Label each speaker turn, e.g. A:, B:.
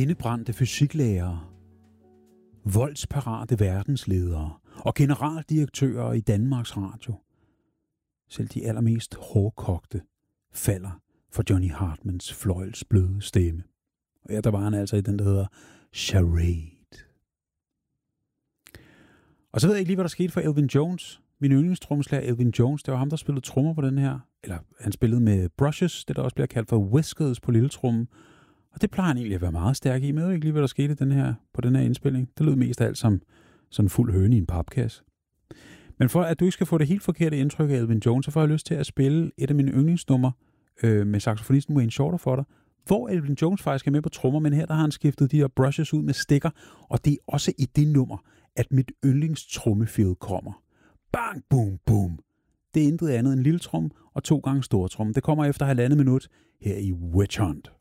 A: indebrændte fysiklærere, voldsparate verdensledere og generaldirektører i Danmarks Radio. Selv de allermest hårdkogte falder for Johnny Hartmans fløjlsbløde stemme. Og ja, der var han altså i den, der hedder Charade. Og så ved jeg ikke lige, hvad der skete for Elvin Jones. Min yndlingstrommeslager Elvin Jones, det var ham, der spillede trommer på den her. Eller han spillede med brushes, det der også bliver kaldt for whiskers på lille tromme. Og det plejer han egentlig at være meget stærk i. Men jeg ved ikke lige, hvad der skete på den her indspilning. Det lød mest af alt som sådan en fuld høne i en papkasse. Men for at du ikke skal få det helt forkerte indtryk af Elvin Jones, så får jeg lyst til at spille et af mine yndlingsnumre med saxofonisten Wayne Shorter for dig, hvor Elvin Jones faktisk er med på trommer, men her der har han skiftet de her brushes ud med stikker, og det er også i det nummer, at mit yndlingstrummefeel kommer. Bang, boom, boom. Det er intet andet end lille trum og 2 gange store trum. Det kommer efter 1,5 minut her i Witch Hunt.